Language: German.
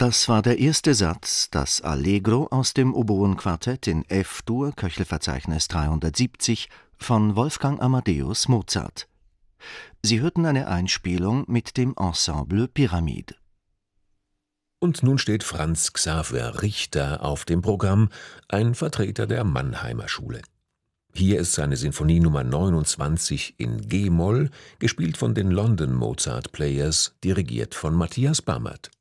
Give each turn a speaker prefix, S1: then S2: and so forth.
S1: Das war der erste Satz, das Allegro aus dem Oboenquartett in F-Dur, Köchelverzeichnis 370 von Wolfgang Amadeus Mozart. Sie hörten eine Einspielung mit dem Ensemble Pyramide.
S2: Und nun steht Franz Xaver Richter auf dem Programm, ein Vertreter der Mannheimer Schule. Hier ist seine Sinfonie Nummer 29 in G-Moll, gespielt von den London Mozart Players, dirigiert von Matthias Bamert.